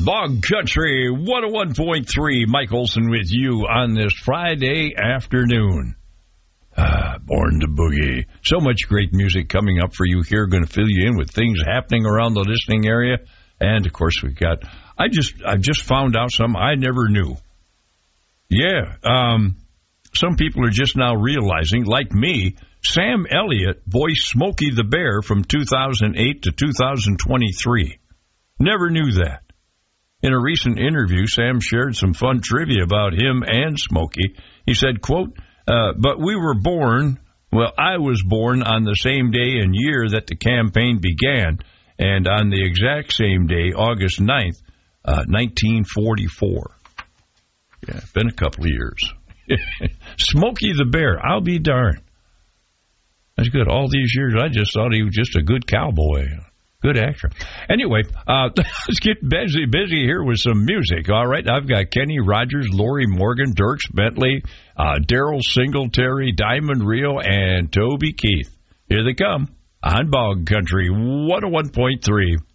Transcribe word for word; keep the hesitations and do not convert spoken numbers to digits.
Bog Country one oh one point three. Mike Olson with you on this Friday afternoon. Ah, Born to Boogie. So much great music coming up for you here. Going to fill you in with things happening around the listening area. And, of course, we've got... I just I just found out something I never knew. Yeah. Um, some people are just now realizing, like me, Sam Elliott voiced Smokey the Bear from two thousand eight to two thousand twenty-three. Never knew that. In a recent interview, Sam shared some fun trivia about him and Smokey. He said, quote, uh, but we were born, well, I was born on the same day and year that the campaign began, and on the exact same day, August ninth, uh, nineteen forty-four. Yeah, been a couple of years. Smokey the Bear, I'll be darned. That's good. All these years, I just thought he was just a good cowboy. Good actor. Anyway, uh, let's get busy, busy here with some music. All right, I've got Kenny Rogers, Lori Morgan, Dierks Bentley, uh, Daryl Singletary, Diamond Rio, and Toby Keith. Here they come on Bog Country one oh one point three.